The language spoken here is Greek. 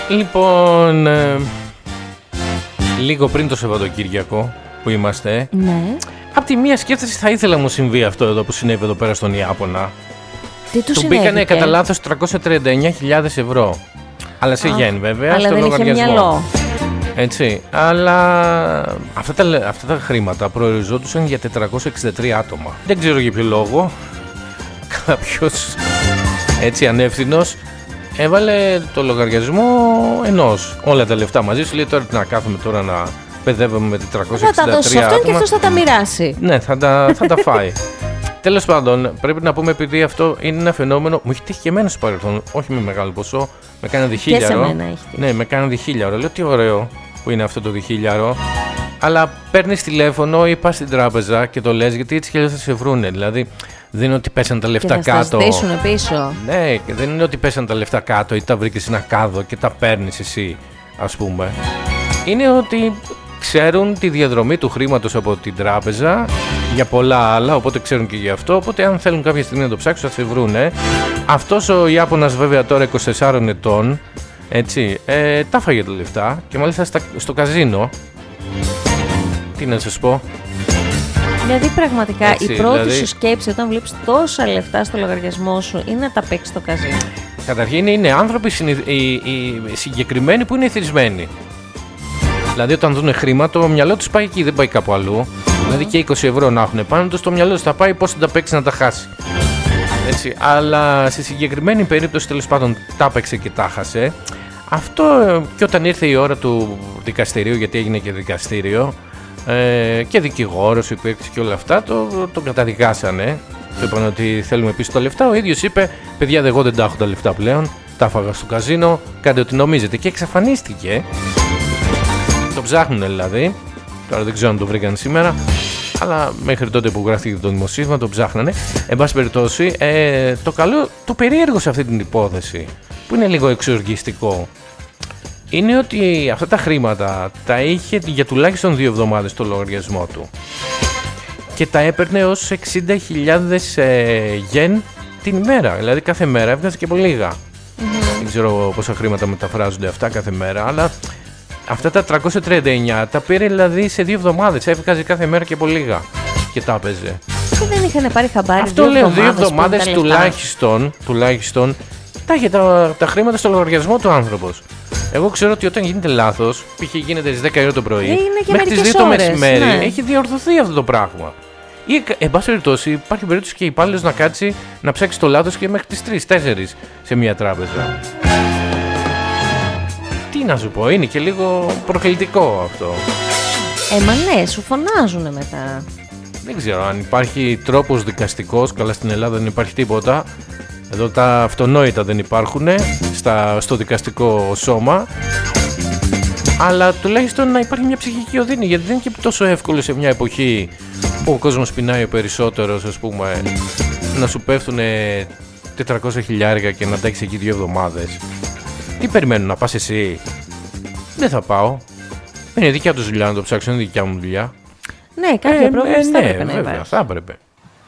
Λοιπόν, λίγο πριν το Σαββατοκύριακο που είμαστε, Ναι. απ' τη μία σκέφτεσαι θα ήθελα να μου συμβεί αυτό εδώ που συνέβη εδώ πέρα στον Ιάπωνα. Τι του Του συνέβη? μπήκανε κατά λάθος 339.000 ευρώ. Αλλά σε γεν βέβαια, αλλά στο δεν λογαριασμό. είχε μυαλό. Έτσι, αλλά αυτά τα χρήματα προοριζόντουσαν για 463 άτομα. Δεν ξέρω για ποιο λόγο. Κάποιος έτσι ανεύθυνος έβαλε το λογαριασμό ενός. Όλα τα λεφτά μαζί σου, λέει τώρα τι να κάθομαι τώρα να παιδεύομαι με 463 Θα τα δώσει άτομα. αυτό και αυτό θα τα μοιράσει. Ναι, θα τα φάει. Τέλος πάντων, πρέπει να πούμε, επειδή αυτό είναι ένα φαινόμενο, μου έχει τύχει και εμένα στο παρελθόν, όχι με μεγάλο ποσό, με κάνανε διχίλιαρο. Και σε μένα έχει τύχει. Ναι, με κάνανε διχίλιαρο. Λέω τι ωραίο που είναι αυτό το διχίλιαρο. Αλλά παίρνεις τηλέφωνο ή πας στην τράπεζα και το λες, γιατί έτσι κι αλλιώς θα σε βρούνε. Δηλαδή, δεν είναι ότι πέσαν τα λεφτά και θα κάτω. τα στήσουν πίσω. Ναι, και δεν είναι ότι πέσαν τα λεφτά κάτω ή τα βρήκες σε ένα κάδο και τα παίρνεις εσύ, ας πούμε. Είναι ότι ξέρουν τη διαδρομή του χρήματος από την τράπεζα για πολλά άλλα, οπότε ξέρουν και γι' αυτό. Οπότε, αν θέλουν κάποια στιγμή να το ψάξουν, θα σε βρούνε. Αυτός ο Ιάπωνας, βέβαια, τώρα 24 ετών, έτσι, τα φάγε τα λεφτά και μάλιστα στο καζίνο. Τι να σας πω. Δηλαδή, πραγματικά Έτσι, η πρώτη δηλαδή, σου σκέψη όταν βλέπεις τόσα λεφτά στο λογαριασμό σου είναι να τα παίξεις στο καζίνο. Καταρχήν είναι άνθρωποι οι συγκεκριμένοι που είναι εθισμένοι. Δηλαδή, όταν δουν χρήμα, το μυαλό τους πάει εκεί, δεν πάει κάπου αλλού. Δηλαδή, και 20 ευρώ να έχουν πάνω τους, το μυαλό τους θα πάει πώς θα τα παίξει να τα χάσει. Έτσι, αλλά στη συγκεκριμένη περίπτωση, τέλος πάντων, τα έπαιξε και τα χάσε. Αυτό και όταν ήρθε η ώρα του δικαστηρίου, γιατί έγινε και δικαστήριο, και δικηγόρος υπήρξε και όλα αυτά, τον καταδικάσανε. Του είπαν ότι θέλουμε πίσω τα λεφτά. Ο ίδιος είπε: παιδιά, εγώ δεν τα έχω τα λεφτά πλέον. Τα έφαγα στο καζίνο. Κάντε ό,τι νομίζετε. Και εξαφανίστηκε. Το ψάχνουν δηλαδή. Τώρα δεν ξέρω αν το βρήκαν σήμερα. Αλλά μέχρι τότε που γράφτηκε το δημοσίευμα το ψάχνανε. Εν πάση περιπτώσει, το καλό, το περίεργο σε αυτή την υπόθεση, που είναι λίγο εξοργιστικό, είναι ότι αυτά τα χρήματα τα είχε για τουλάχιστον 2 εβδομάδες στο λογαριασμό του και τα έπαιρνε ως 60.000 γεν την ημέρα. Δηλαδή κάθε μέρα έβγαζε και από λίγα. Δεν ξέρω πόσα χρήματα μεταφράζονται αυτά κάθε μέρα, αλλά αυτά τα 339 τα πήρε δηλαδή σε 2 εβδομάδες. Έβγαζε κάθε μέρα και από λίγα και τα έπαιζε. Και δεν είχαν πάρει χαμπάρι. Αυτό λέω, 2 εβδομάδες τουλάχιστον τα είχε τα χρήματα στο λογαριασμό του άνθρωπος. Εγώ ξέρω ότι όταν γίνεται λάθος, π.χ. γίνεται στις 10 ώρα το πρωί, μέχρι τις 2 το μεσημέρι, ναι, έχει διορθωθεί αυτό το πράγμα. Ή, εν πάση περιπτώσει, υπάρχει περίπτωση και υπάλληλος να κάτσει να ψάξει το λάθος και μέχρι τις 3-4 σε μια τράπεζα. Τι να σου πω, είναι και λίγο προκλητικό αυτό. Μα ναι, σου φωνάζουνε μετά. Δεν ξέρω αν υπάρχει τρόπος δικαστικός, καλά στην Ελλάδα δεν υπάρχει τίποτα. Εδώ τα αυτονόητα δεν υπάρχουν στο δικαστικό σώμα. Αλλά τουλάχιστον να υπάρχει μια ψυχική οδύνη, γιατί δεν είναι και τόσο εύκολο σε μια εποχή που ο κόσμος πεινάει ο περισσότερος, ας πούμε, να σου πέφτουν 400 χιλιάρικα και να τα έχεις εκεί 2 εβδομάδες. Τι περιμένουν, να πας εσύ? Δεν θα πάω. Είναι δικιά τους δουλειά να το ψάξουν, είναι δικιά μου δουλειά. Ναι, κάποια πρόβλημα θα έπρεπε να βέβαια, υπάρχει. θα έπρεπε.